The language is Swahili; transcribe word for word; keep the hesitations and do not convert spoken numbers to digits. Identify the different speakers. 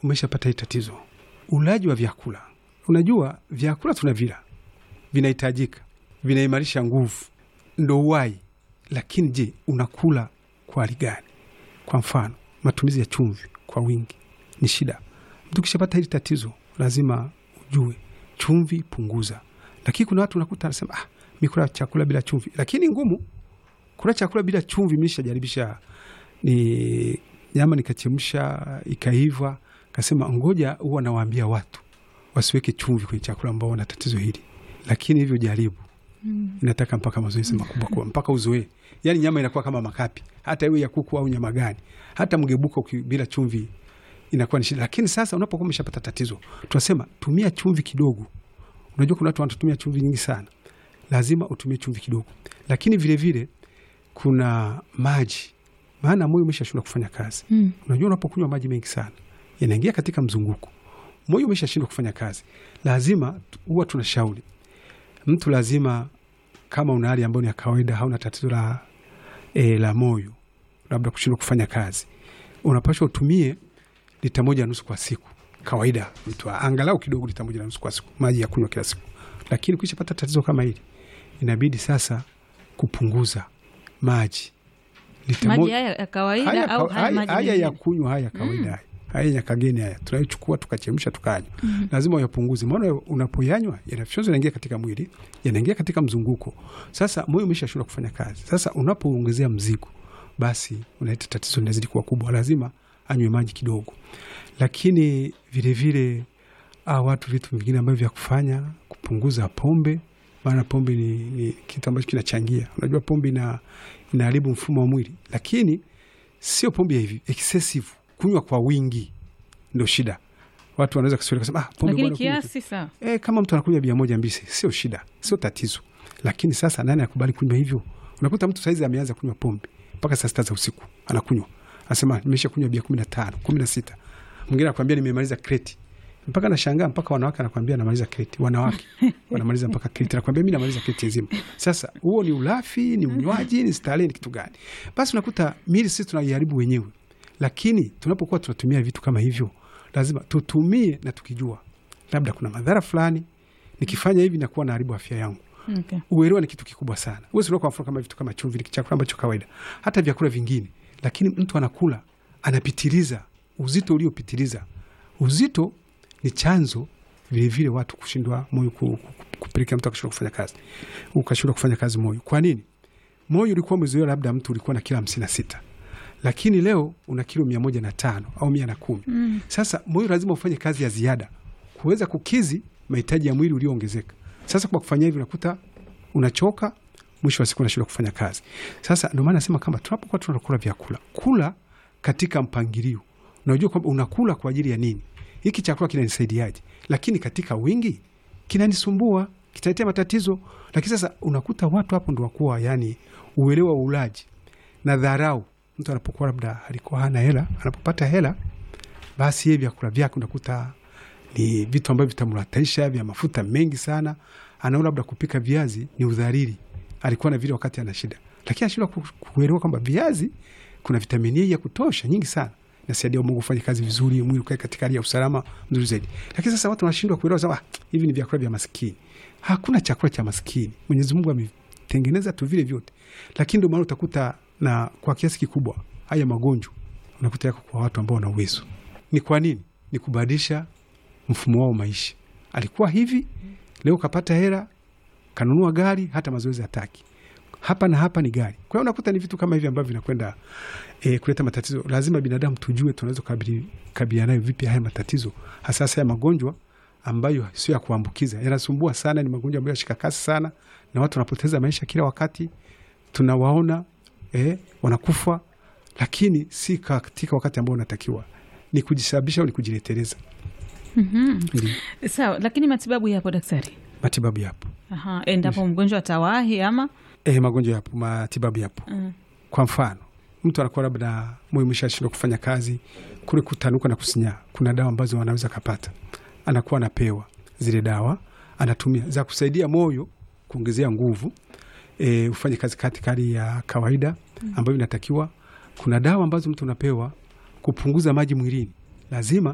Speaker 1: umeshapata hili tatizo, ulaji wa vyakula. Unajua vyakula tunavila, vinahitajika, vinaimarisha nguvu, ndo uhai. Lakini je, unakula kwa hali gani? Kwa mfano, matumizi ya chumvi kwa wingi ni shida. Mtu kishapata hili tatizo lazima ujue chumvi punguza. Lakini kuna watu unakuta anasema ah, mimi kula chakula bila chumvi. Lakini ngumu kula chakula bila chumvi. Mimi nishajaribisha, ni nyama nikachemsha ikaiva, kasema ngoja, huwa nawaambia watu wasiweke chumvi kwenye chakula ambao wana tatizo hili. Lakini hivyo jaribu. Mm. Inataka mpaka mazoezi makubwa kwa mpaka uzoe. Yaani nyama inakuwa kama makapi. Hata iwe ya kuku au nyama gani. Hata mgebuka bila chumvi inakuwa ni shida. Lakini sasa unapokuwa umeshapata tatizo, tunasema tumia chumvi kidogo. Unajua kuna watu wanatumia chumvi nyingi sana. Lazima utumie chumvi kidogo. Lakini vile vile kuna maji. Maana moyo umeshashindwa kufanya kazi. Mm. Unajua unapokunywa maji mengi sana, yanaingia katika mzunguko. Moyo umeshashindwa kufanya kazi. Lazima huwa tunashauri mtu lazima, kama una hali ambayo ni ya kawaida, hauna tatizo la e, la moyo, labda kushindwa kufanya kazi, unapaswa utumie lita moja na nusu kwa siku. Kawaida mtu angalau kidogo lita moja na nusu kwa siku maji ya kunywa kila siku. Lakini ukishapata tatizo kama hili, inabidi sasa kupunguza maji.
Speaker 2: Lita maji haya ya kawaida haya, au haya,
Speaker 1: haya,
Speaker 2: maji
Speaker 1: haya ya kunywa haya kawaida. Mm. Haya ya kageni haya tunaichukua tukachemsha tukanywa. Mm. Lazima uyapunguze. Maana unapoyanywa yanafyonzo yanaingia katika mwili, yanaingia katika mzunguko. Sasa moyo umeshashindwa kufanya kazi. Sasa unapoongezea mzigo, basi unaleta tatizo linazidi kuwa kubwa. Lazima anywe maji kidogo. Lakini vile vile ah, watu vitu vingine ambavyo vya kufanya, kupunguza pombe. Maana pombe ni, ni kitu ambacho kinachangia. Unajua pombe ina inaharibu mfumo wa mwili. Lakini sio pombe hivi excessive. Kunywa kwa wingi ndio shida. Watu wanaweza kusema kusema ah, pombe
Speaker 2: bwana, kiasi sawa.
Speaker 1: Eh, kama mtu anakunywa bia moja mbili sio shida, sio tatizo. Lakini sasa nani akubali kunywa hivyo? Unakuta mtu saizi ameanza kunywa pombe mpaka saa sita za usiku anakunywa. Anasema nimesha kunywa bia kumi na tano, kumi na sita. Mwingine anakuambia nimemaliza kreti. Mpaka nashangaa, mpaka wanawake anakuambia namaliza kreti. Wanawake wanamaliza mpaka kreti. Anakuambia mimi namaliza kreti nzima. Sasa huo ni ulafi, ni unywaji, ni starehe, ni kitu gani? Basi unakuta mili sisi tunaiharibu wenyewe. Lakini tunapokuwa tunatumia vitu kama hivyo, lazima tutumie na tukijua labda kuna madhara fulani, nikifanya hivi nakuwa naharibu afya yangu. Okay. Uelewa ni kitu kikubwa sana. Wewe sio kwa mfano kama vitu kama chumvi, ni chakula ambacho kawaida. Hata vyakula vingine, lakini mtu anakula, anapitiliza, uzito uliopitiliza. Uzito ni chanzo vile vile watu kushindwa moyo kupeleka mtu akashindwa kufanya kazi. Ukashindwa kufanya kazi moyo. Kwa nini? Moyo ulikuwa umezoea labda mtu ulikuwa na kilo hamsini na sita. Lakini leo una kilo mia moja na tano au mia na kumi. Mm. Sasa moyo lazima ufanye kazi ya ziada kuweza kukizi mahitaji ya mwili ulioongezeka. Sasa kwa kufanya hivi unakuta unachoka, mwisho wa siku unashindwa kufanya kazi. Sasa ndio maana nasema kama tunapokuwa tunakula vyakula, kula katika mpangilio. Unajua kwamba unakula kwa ajili ya nini? Hiki chakula kinanisaidiaje? Lakini katika wingi kinanisumbua, kitaletea matatizo. Lakini sasa unakuta watu hapo ndio wakuwa, yani uelewa wa ulaji na dharau. Mtu anapokuwa labda alikuwa hana hela, anapopata hela, basi yeye vyakula vyake unakuta ni vitu ambavyo vitamrataisha, vya mafuta mengi sana. Anaona labda kupika viazi ni udhariri. Alikuwa na vile wakati ana shida. Lakini anashindwa kuelewa kwamba viazi kuna vitamini ya kutosha nyingi sana. Inasaidia Mungu kufanya kazi vizuri, mwili ukae katika hali ya usalama mzuri zaidi. Lakini sasa watu wanashindwa kuelewa sawa, hivi ni vyakula vya maskini. Hakuna chakula cha maskini. Mwenyezi Mungu ametengeneza tu vile vyote. Lakini ndio maana utakuta na kwa kiasi kikubwa haya magonjwa unakuta yako kwa watu ambao wana uwezo. Ni kwa nini? Ni kubadilisha mfumo wao maisha. Alikuwa hivi, leo kapata hela, kanunua gari, hata mazoezi hataki. Hapa na hapa ni gari. Kwa hiyo unakuta ni vitu kama hivi ambavyo vinakwenda e, kuleta matatizo. Lazima binadamu tujue tunaweza kukabiliana nayo vipi haya matatizo. Hasa hasa ya magonjwa ambayo sio ya kuambukiza. Yanasumbua sana, ni magonjwa ambayo yashika kasi sana na watu wanapoteza maisha kila wakati. Tunawaona eh, wanakufa, lakini si katika wakati ambao unatakiwa. Ni kujisababisha au ni kujileteleza.
Speaker 2: Mhm. Sawa, lakini matibabu yapo daktari?
Speaker 1: Matibabu yapo.
Speaker 2: Aha, endapo mgonjwa atawahi ama
Speaker 1: eh, magonjwa yapo, matibabu yapo. Mm. Kwa mfano, mtu anakuwa labda moyo umeshashindwa kufanya kazi, kule kutanuka na kusinyaa. Kuna dawa ambazo wanaweza kupata. Anakuwa anapewa zile dawa, anatumia za kusaidia moyo kuongezea nguvu. E, ufanye kazi katika hali ya kawaida ambayo inatakiwa. Kuna dawa ambazo mtu unapewa kupunguza maji mwilini. Lazima